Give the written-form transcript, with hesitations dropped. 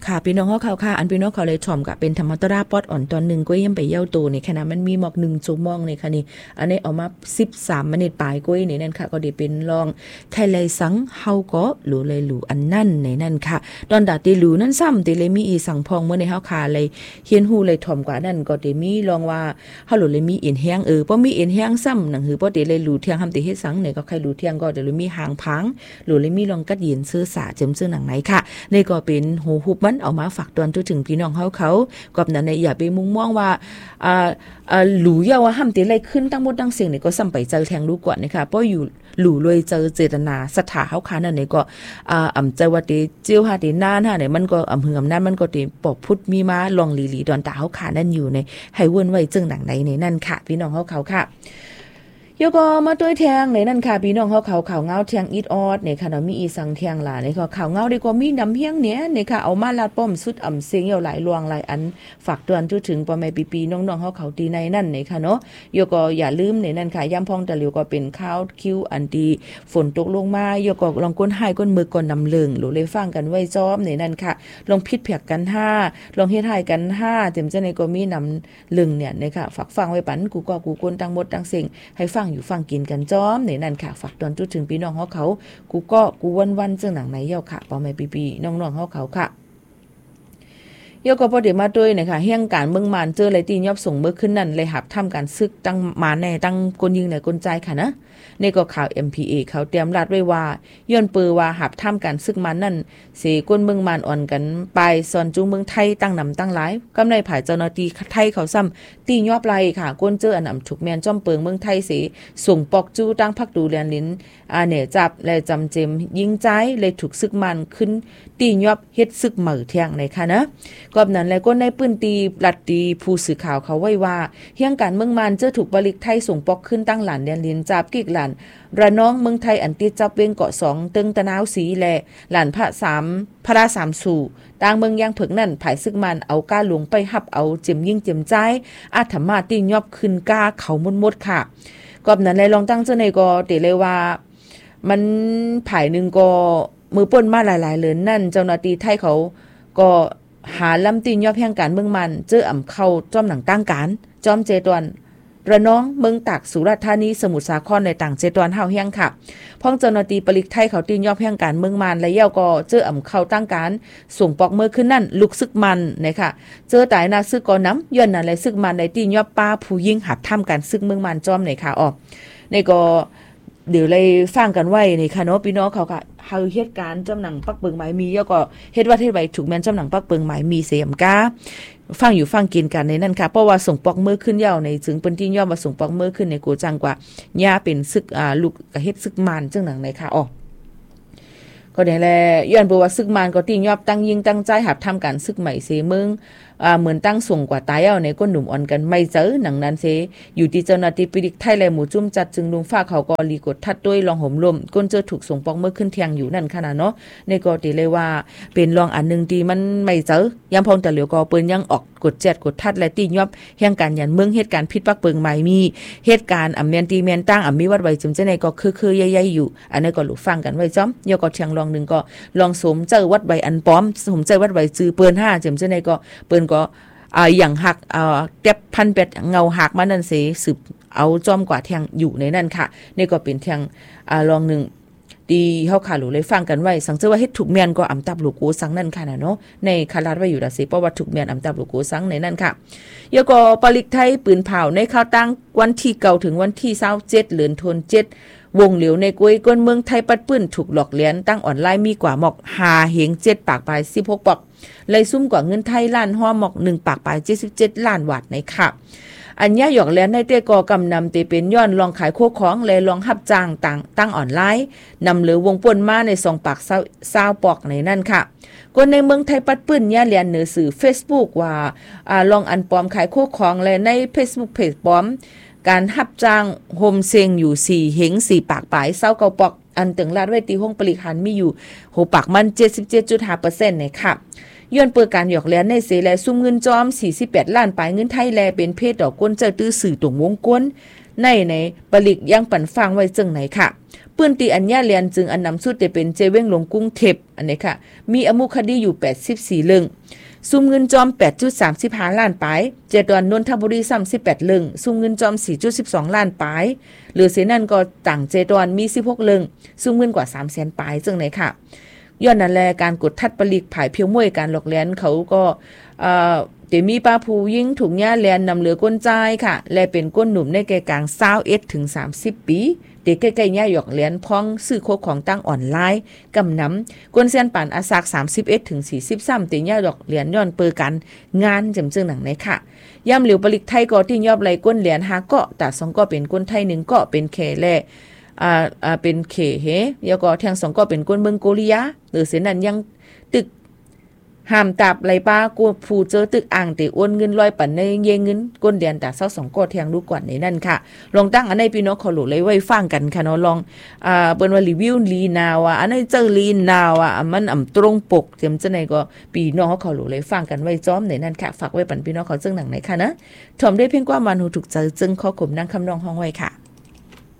ค่ะพี่น้องเฮาค่ะอันพี่น้องเขาเลยถ่อมกะเป็นธรรมตราปอดอ่อนตอนนึงก็ยังไปเย้าตัวนี่ขณะมันมีหมอก1ชั่วโมงนี่ค่ะนี่อันนี้เอามา13นาทีปลายก้อยนี่นั่นค่ะก็ได้เป็นรองไทยไลสังเฮาก็หลูเลยหลูอันนั่นในนั่นค่ะตอนดาติหลูนั่นซ้ำติเลยมีอีสังพองเมื่อในเฮาค่ะเลยเฮียนฮู้เลยถ่อมกว่านั่นก็ได้มีรองว่าเฮาหลูเลยมีเอ็นแห้งบ่มีเอ็นแห้งซ้ำหนังหือบ่ได้เลยหลูเที่ยงทำติเฮ็ดสังเนี่ยก็ใครหลูเที่ยงก็ได้เลยมีหางพังหลูเลยมีรองกัดเย็นซื้อสาเจิมซื้อหนังไหนค่ะนี่ก็เป็นหูหุบมันเอามาฝากตอนถึงพี่น้องเขากับนั้นอย่าไปมุ่งมองว่าหลูยาวห้ามติอะไรขึ้นตั้งหมดตั้งเสียงนี่ก็ซ้ำไปเจอแทงรู้ก่อนนะคะเพราะอยู่หลูเลยเจอเจตนาสถาเฮาคานั่นนี่ก็ใจว่าติเจียวหาตินานหาเนี่ยมันก็อำเภออำนาจมันก็ติปอบพุทธมีมาลองลีดอนตาเฮาคานั่นอยู่ในให้เวิ้นไว้จึงหนังไหนในนั่นค่ะพี่น้องเขาค่ะยก็มาต้วยแทงในนั่นค่ะพี่น้องเขาข่าวเงาแทงอีดออดเนี่ยค่ะเนาะมีอีสังแทงหลาเนี่ยก็ข่าวเงาได้ก็มีน้ำเพียงเนี่ยเนี่ยค่ะเอามาลาดป้อมสุดอ่ำเสียงยาวหลายลวงหลายอันฝากเตือนถึงปอแม่ปีๆน้องๆเขาตีในนั่นเนี่ยค่ะเนาะยก็อย่าลืมในนั่นค่ะย่ำพองตะหลิวก็เป็นข้าวคิวอันดีฝนตกลงมายก็ลองก้นหายก้นมือก้นนำเลิงหรือเลยฟังกันไว้จอมในนั่นค่ะลองพิษเพียกกัน5ลองเฮ็ดให้กัน5เต็มจะในก็มีนำเลิงเนี่ยนะคะฝากฟังไว้ปันกูก็กูก้นตั้งหมดตั้งเสียงให้ฟังอยู่ฟังกินกันจอมในนั่นค่ะฝากตอนจุดถึงพี่น้องเขากูก็กูวันๆซึ่งหนังไหนเย้าค่ะปอแม่ปีๆน้องๆเขาค่ะยก็พอเดี๋ยวมาด้วยนะคะเฮียงการเมืองมานเจออะไรตียอบส่งเมื่อขึ้นนั่นเลยหับทำการซึกตั้งมาแน่ตั้งกลยิงในกลใจค่ะนะนี่ก็ข่าว MPA เขาเตรียมรัดไว้ว่าย้อนเปือว่าหับทำการซึกมันนั่นเสก้นเมืองมานอ่อนกันไปซอนจูเมืองไทยตั้งนำตั้งหลายกำในผายเจ้าหน้าที่ไทยเขาซ้ำตียอบไรค่ะก้นเจออันนำถูกแมนจ้อมเปิงเมืองไทยเสส่งปอกจูตั้งพักดูแลนลิ้นเนี่ยจับและจำเจมยิงใจเลยถูกซึกมันขึ้นตียอบเฮ็ดซึกเหมือเที่ยงในค่ะนะกอบนั้นแล้วก็ในปืนตีรัดตีผู้สื่อข่าวเขาไว้ว่าเฮียงการเมืองมันเจอถูกบริกไทยส่งปอกขึ้นตั้งหลานแดนลิ้นจับกิกหลานระน้องเมืองไทยอันติจับเวงเกาะ2ตึงตะนาวสีแลหลานพระ3สู่ต่างเมืองยังเผิกนั่นผายซึกมันเอาก้าหลวงไปหับเอาเจียมยิ่งเจียมใจอาธรรมาตียอบขึ้นก้าเขามดค่ะกอบนั้นเลยลองตั้งเจ้าในก็เตเลยว่ามันผายนึงก็มือป่นมาหลายๆเลยนั่นเจ้าหน้าที่ไทยเขาก็หาลำตีนยอบแห่งการเมืองมันเจออ่ำเข้าจ้อมหนังตั้งการจ้อมเจตวนระน้องเมืองตากสุราษฎร์ธานีสมุทรสาครในต่างเจตวนเฮาแห่งค่ะพ้องเจ้าหน้าที่ปริกไทยเขาตีนยอบแห่งการเมืองมันและเย้าก็เจออ่ำเข้าตั้งการส่งปอกเมื่อขึ้นนั่นลุกซึกมันนะคะเจอตายนาซึกก่อน้ำย้อนนั่นเลยซึกมันในตีนยอบป้าผู้ยิ่งหับทำการซึกเมืองมันจ้อมในค่ะอ๋อในก็เดี๋ยวเลยฟังกันไว้นี่ค่ะเนาะพี่น้องเขาค่ะเฮาเหตุการณ์จำหนังปักเปิงหมายมีแล้วก็เฮ็ดว่าเฮ็ดไว้ถูกแม่นจำหนังปักเปิงหมายมีเสียมกาฟังอยู่ฟังกินกันในนั่นค่ะเพราะว่าส่งปอกมือขึ้นยาวในถึงเปิ้นที่ย่อมาส่งปอกมือขึ้นในโกจังกว่าย่าเป็นซึกลูกก็เฮ็ดซึกมานจังหนังในค่ะอ๋อก็ได้แลย้อนบ่ว่าซึกมานก็ติยอบตั้งยิงตั้งใจหับทำการซึกใหม่เสมึงเหมือนตั้งส่งกว่าตายเอาในก้นหนุ่มอ่อนกันไม่เจอหนังนั้นเสอยู่ที่เจ้าหน้าที่ปิดิกไทยและหมู่จุ่มจัดจึงลุงฟ้าเขาก็ลีกดทัดด้วยลองห่มลมก้นเจอถูกส่งปอกเมื่อขึ้นเที่ยงอยู่นั่นขนาดเนาะในก็ติเลยว่าเป็นรองอันนึงที่มันไม่เจอยามพองแต่เหลียวก็เปิ้นยังออกกดแจดกดทัดและตียอบแห่งการยันเมืองเหตุการณ์ผิดปักเปิงใหม่มีเหตุการณ์แม่นตีแม่นตั้งมีวัดไว้จึงจะในก็คือใหญ่ๆอยู่อันนี้ก็หลุฟังกันไว้จ้อมยก็เที่ยงลองนึงก็ลองสมเจอวัดไว้อันป้อมสมเจอวัดไว้จือเปิ้น5จึงจะในก็เปิ้นก็อย่างหักเก็บพันเป็ดเงาหักมานั่นเสสืบเอาจอมกว่าแทงอยู่ในนั่นค่ะนี่ก็เป็นแทงลองหนึ่งดีเฮาค่ะหรือเลยฟังกันไว้สังเจอว่าเฮ็ดถูกแม่นก็อำตับลูกโกสังนั่นค่ะนะเนาะในคาราดไว้อยู่ดะสิเพราะว่าถูกแม่นอำตับลูกโกสังในนั่นค่ะยก็ปลิกไทยปืนเผาในข้าวตั้งวันที่9ถึงวันที่27เดือนธันวาคมวงเหลียวในกวยก้นเมืองไทยปัดปื้นถูกหลอกเหรียญตั้งออนไลน์มีกว่าหมอก5เหง7ปากปลาย16ปอกเลยซุ่มกว่าเงินไทยล้านห่อหมอก1ปากปลาย77ล้านบาทในค่ะอันย่าหยอกแลนในเตกอกำนำเตเป็นย้อนลองขายโคของและลองหับจ้างต่างตั้งออนไลน์นำเหลือวงป่นมาใน2ปาก20ปอกในนั่นค่ะคนในเมืองไทยปัดปื้นย่าเรียนเหนือสื่อ Facebook ว่าลองอันปลอมขายโคของและใน Facebook เพจปลอมการหับจ้างโฮมเซงอยู่4เหง4ปากปลาย29ปอกอันตึงลาดไว้ตีห้องปริหันมีอยู่โหปากมัน 77.5% เนี่ยค่ะย้อนเปิดการหยอกแลนในเสแลซุ่มเงินจอม48ล้านปลายเงินไทยแลเป็นเพศดอกก้นเจ้าตื้อสื่อตรงวงก้นในปลิกยังปั่นฟังไว้จึงไหนค่ะปื้นตีอัญญาเลียนจึงอันนำสุดจะเป็นเจเว้งหลงกุ้งเทปอันนี้ค่ะมีอมุคดีอยู่84เรื่องซุมเงินจอม 8.35 ล้านปลายเจดอนนนทบุรี38เรื่องซุมเงินจอม 4.12 ล้านปลายหรือเสนั่นก็ต่างเจดอนมี16เรื่องซุมเงินกว่า 300,000 ปลายจึงไหนค่ะย้อนนั่นแลการกดทัดปลีกผายเพียวมวยการหลอกแหลนเขาก็เดี๋ยวมีป้าผู้ยิ่งถูกย่าแลนนำเหลือก้นใจค่ะและเป็นก้นหนุ่มในแก่กลาง21ถึง30ปีเด็กใกล้ๆย่าหยอกแหลนพ้องซื้อโคกของตั้งออนไลน์กำน้ำก้นเซียนป่านอาซัก31ถึง43เตีย่าหยอกแหลนย้อนเปิดกันงานจำจึงหนังในค่ะย่ำเหลียวปลิกไทยก็ที่ยอบไหลก้นแหลนหาเกาะแต่สองก็เป็นก้นไทย1เกาะเป็นแคแลเป็นเขเฮแล้วก็แทงสองก็เป็นก้นเมืองโกเลียหรือเสียนั้นยังตึกห้ามตับไหลป้ากูผู้เจอตึกอ่างแต่อ้วนเงินลอยปั่นในเยเงินก้นเดียนแต่เศร้าสองก็แทงลูกกว่าในนั่นค่ะลองตั้งอันในพี่น้องขอหลุเลยไว้ฟังกันค่ะเนาะลองเปิ้นว่ารีวิวลีนาวอันในเจอลีนาวมันตรงปกเต็มจะไหนก็พี่น้องเขาขอหลุเลยฟังกันไว้จ้อมในนั่นค่ะฝากไว้ปั่นพี่น้องเขาจึงหนังไหนค่ะนะถ่อมได้เพียงกว่ามันหูถูกใจจึงขอขมนั่งคำนองห้องไว้ค่ะ